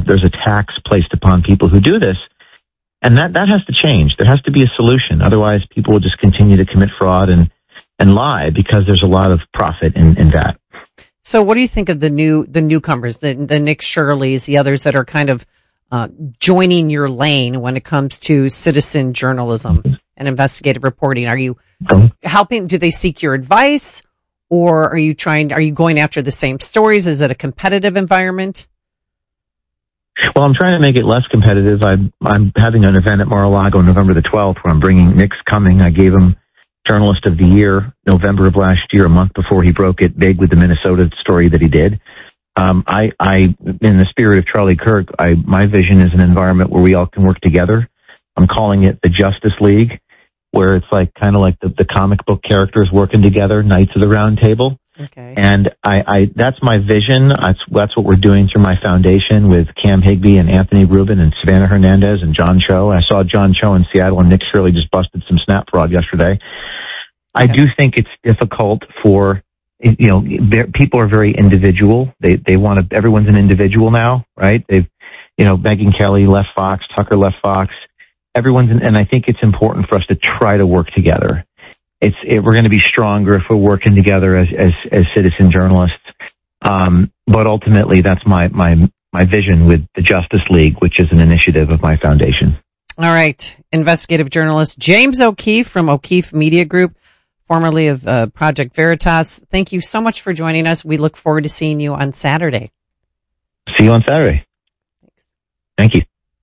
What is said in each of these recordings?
there's a tax placed upon people who do this. And that has to change. There has to be a solution. Otherwise, people will just continue to commit fraud and lie because there's a lot of profit in that. So what do you think of the newcomers, the Nick Shirleys, the others that are kind of joining your lane when it comes to citizen journalism and investigative reporting? Are you helping? Do they seek your advice, or are you going after the same stories? Is it a competitive environment? Well, I'm trying to make it less competitive. I'm having an event at Mar-a-Lago November the 12th where I'm bringing Nick's coming. I gave him Journalist of the Year November of last year, a month before he broke it big with the Minnesota story that he did. I in the spirit of Charlie Kirk, my vision is an environment where we all can work together. I'm calling it the Justice League, where it's kind of like the comic book characters working together, Knights of the Round Table. Okay. And that's my vision. That's what we're doing through my foundation with Cam Higbee and Anthony Rubin and Savannah Hernandez and John Cho. I saw John Cho in Seattle, and Nick Shirley just busted some snap fraud yesterday. I do think it's difficult for, people are very individual. They want to, everyone's an individual now, right? Megyn Kelly left Fox, Tucker left Fox. And I think it's important for us to try to work together. We're going to be stronger if we're working together as citizen journalists. But ultimately, that's my vision with the Justice League, which is an initiative of my foundation. All right. Investigative journalist James O'Keefe from O'Keefe Media Group, formerly of Project Veritas. Thank you so much for joining us. We look forward to seeing you on Saturday. See you on Saturday. Thanks. Thank you.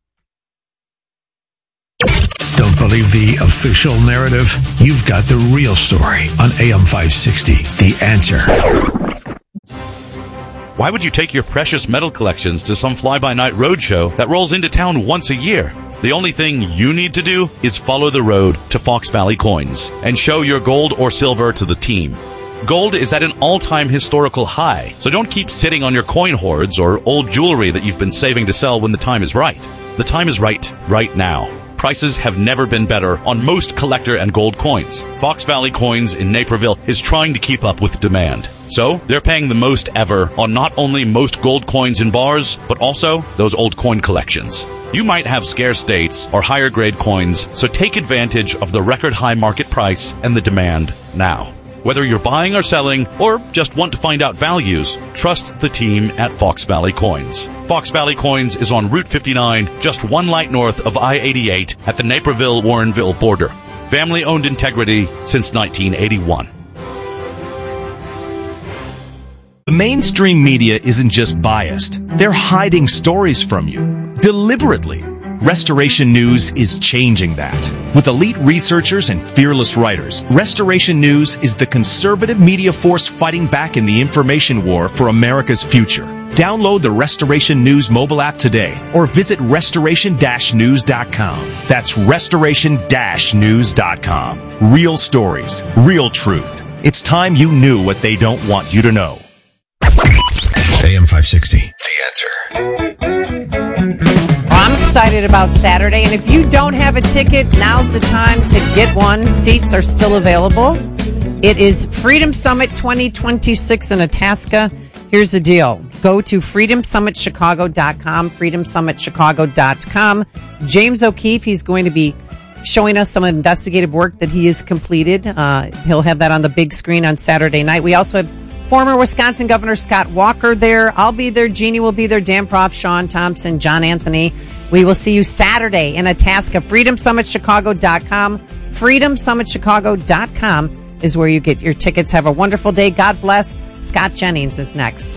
Don't believe the official narrative? You've got the real story on AM 560. The Answer. Why would you take your precious metal collections to some fly-by-night roadshow that rolls into town once a year? The only thing you need to do is follow the road to Fox Valley Coins and show your gold or silver to the team. Gold is at an all-time historical high, so don't keep sitting on your coin hoards or old jewelry that you've been saving to sell when the time is right. The time is right now. Prices have never been better on most collector and gold coins. Fox Valley Coins in Naperville is trying to keep up with demand. So they're paying the most ever on not only most gold coins in bars, but also those old coin collections. You might have scarce dates or higher grade coins, so take advantage of the record high market price and the demand now. Whether you're buying or selling, or just want to find out values, trust the team at Fox Valley Coins. Fox Valley Coins is on Route 59, just one light north of I-88 at the Naperville-Warrenville border. Family-owned integrity since 1981. The mainstream media isn't just biased. They're hiding stories from you, deliberately. Restoration News is changing that. With elite researchers and fearless writers, Restoration News is the conservative media force fighting back in the information war for America's future. Download the Restoration News mobile app today or visit restoration-news.com. That's restoration-news.com. Real stories, real truth. It's time you knew what they don't want you to know. AM 560. The Answer. I'm excited about Saturday, and if you don't have a ticket, now's the time to get one. Seats are still available. It is Freedom Summit 2026 in Itasca. Here's the deal. Go to freedomsummitchicago.com, freedomsummitchicago.com. James O'Keefe, he's going to be showing us some investigative work that he has completed. He'll have that on the big screen on Saturday night. We also have former Wisconsin Governor Scott Walker there. I'll be there. Jeannie will be there. Dan Proft, Sean Thompson, John Anthony. We will see you Saturday in Itasca. freedomsummitchicago.com. freedomsummitchicago.com is where you get your tickets. Have a wonderful day. God bless. Scott Jennings is next.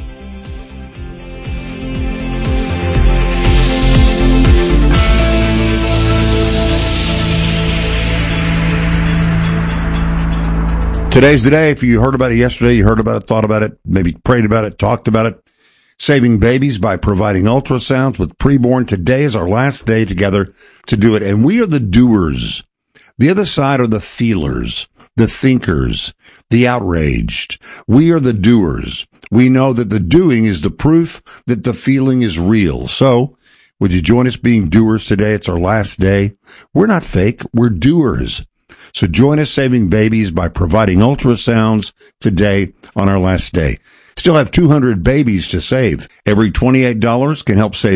Today's the day. If you heard about it yesterday, you heard about it, thought about it, maybe prayed about it, talked about it. Saving babies by providing ultrasounds with preborn. Today is our last day together to do it. And we are the doers. The other side are the feelers, the thinkers, the outraged. We are the doers. We know that the doing is the proof that the feeling is real. So, would you join us being doers today? It's our last day. We're not fake. We're doers. So join us saving babies by providing ultrasounds today on our last day. Still have 200 babies to save. Every $28 can help save